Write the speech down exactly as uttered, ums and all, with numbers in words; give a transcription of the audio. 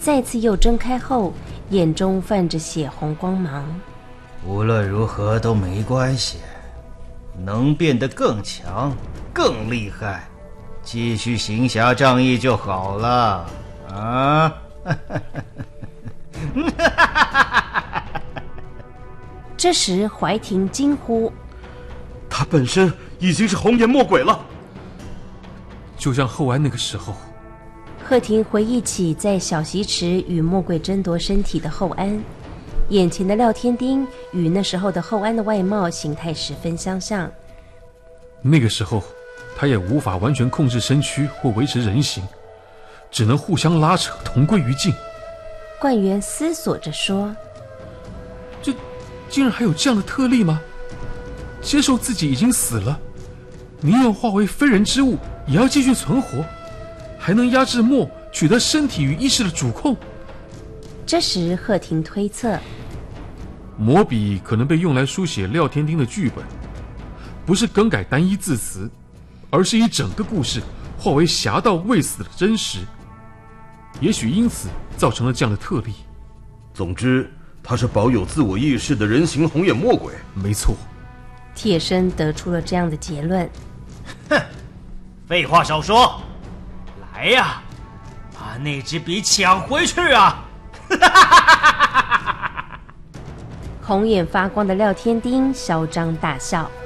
再次又睁开后，眼中泛着血红光芒。 无论如何都没关系，能变得更强更厉害，继续行侠仗义就好了啊。 这时怀廷惊呼， 他本身已经是红颜魔鬼了， 就像后安那个时候。 贺廷回忆起在小溪池与魔鬼争夺身体的后安，眼前的廖天丁与那时候的后安的外貌形态十分相像。 那个时候他也无法完全控制身躯或维持人形，只能互相拉扯，同归于尽。 冠元思索着说， 这竟然还有这样的特例吗？接受自己已经死了，宁愿化为非人之物也要继续存活，还能压制墨取得身体与意识的主控。 这时贺廷推测， 魔笔可能被用来书写廖天丁的剧本，不是更改单一字词，而是以整个故事化为侠盗未死的真实，也许因此造成了这样的特例。 总之他是保有自我意识的人形红眼魔鬼。 没错， 铁生得出了这样的结论。 哼，废话少说，来呀，把那支笔抢回去啊！ 红眼发光的廖天丁嚣张大笑。